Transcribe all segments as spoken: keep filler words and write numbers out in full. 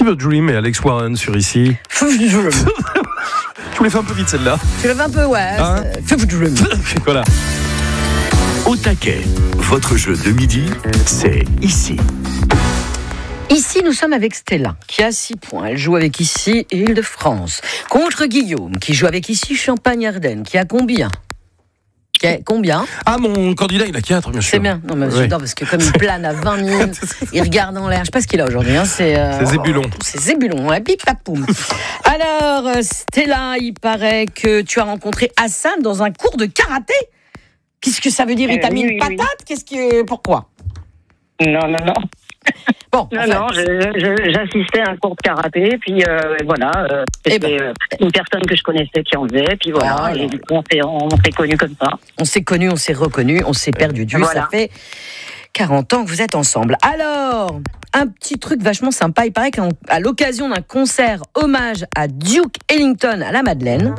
Fever Dream et Alex Warren sur ici. Fever Dream. Je vous l'ai fait un peu vite celle-là. Tu l'avais un peu, ouais. Hein Fever Dream. Voilà. Au taquet, votre jeu de midi, c'est ici. Ici, nous sommes avec Stella, qui a six points. Elle joue avec ici Île-de-France. Contre Guillaume, qui joue avec ici Champagne-Ardenne, qui a combien qui a combien Ah, mon candidat, il a quatre, bien sûr. C'est bien. Non, mais Oui. j'adore, parce que comme il plane à vingt mille, il regarde en l'air. Je sais pas ce qu'il a aujourd'hui. Hein. C'est, euh... C'est Zébulon. C'est Zébulon, hein. Bip, pap, poum. Alors, euh, Stella, il paraît que tu as rencontré Hassan dans un cours de karaté. Qu'est-ce que ça veut dire? Il t'a Euh, mis oui, une oui, patate? Qu'est-ce que... Pourquoi? Non, non, non. Bon, Non, en fait, non, je- je- j'assistais à un cours de karaté, puis euh, voilà, euh, c'était Eh ben. euh, une personne que je connaissais qui en faisait, puis voilà, Ah, et alors. du coup on s'est, on s'est connus comme ça. on s'est connus, on s'est reconnus, on s'est perdu de vue. Voilà. Ça fait quarante ans que vous êtes ensemble. Alors, un petit truc vachement sympa. Il paraît qu'à l'occasion d'un concert hommage à Duke Ellington à la Madeleine,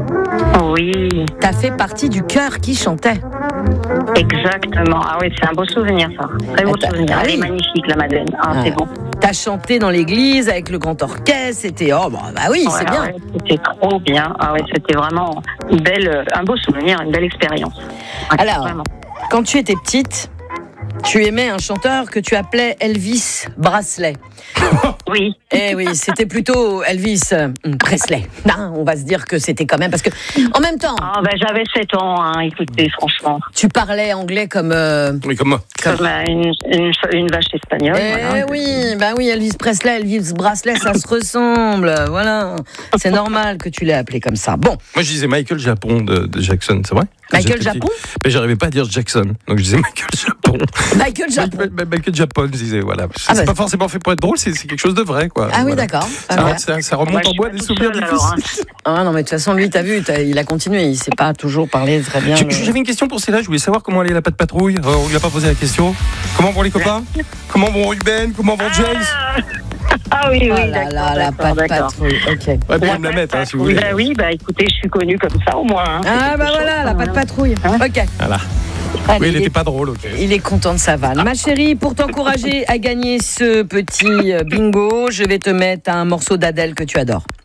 Oui, t'as fait partie du chœur qui chantait. exactement. Ah oui, c'est un beau souvenir ça. Très beau Ah, t'as- souvenir. ah Elle oui. est magnifique, la Madeleine. Ah, Ah. c'est bon. T'as chanté dans l'église avec le grand orchestre. C'était oh bah, bah oui, c'est Ouais, bien. ouais, c'était trop bien. Ah ouais, c'était vraiment une belle, euh, un beau souvenir, une belle expérience. Ouais, Alors, vraiment. quand tu étais petite, tu aimais un chanteur que tu appelais Elvis Presley. Oui. Eh oui, c'était plutôt Elvis euh, Presley. Non, on va se dire que c'était quand même parce que en même temps, Ah ben j'avais sept ans, hein, écoutez, franchement. tu parlais anglais comme. euh, Oui, comme moi. Comme euh, une, une, une vache espagnole. Eh voilà. oui, bah oui, Elvis Presley, Elvis Presley, ça se ressemble. Voilà, c'est normal que tu l'aies appelé comme ça. Bon, Moi, je disais Michael Japon de, de Jackson, c'est vrai? Quand Michael j'étais petit. Japon Mais j'arrivais pas à dire Jackson, donc je disais Michael Japon. Michael Japon. Michael, Michael Japon, je disais, voilà. C'est Ah bah, pas forcément fait pour être drôle, c'est c'est quelque chose de vrai, quoi. Ah oui, Voilà. d'accord. Ça, Ah, ouais. ça- ça remonte Moi, je en suis bois pas des toute souvenirs seule, alors, hein. difficiles. Ah non, mais de toute façon, lui, t'as vu, t'as- il a continué. Il sait pas toujours parler très bien. J'ai- le- J'avais une question pour Céla, je voulais savoir comment allait la patte patrouille. Euh, on lui a pas posé la question. Comment vont les copains? Comment vont Ruben? Comment vont Jace? Ah oui, oui, Oh là d'accord, là, la d'accord, patte d'accord. patrouille. Ok. Ouais, pour La me la mettre, hein, si vous patrouille, voulez. bah oui, bah écoutez, je suis connue comme ça au moins. hein. Ah C'est bah quelque voilà, chose, la quand patte même. patrouille. Hein Ok. Voilà. Allez, Oui, il il était est- pas drôle, ok. Il est content de sa vanne. Ma chérie, pour t'encourager à gagner ce petit euh, bingo, je vais te mettre un morceau d'Adèle que tu adores.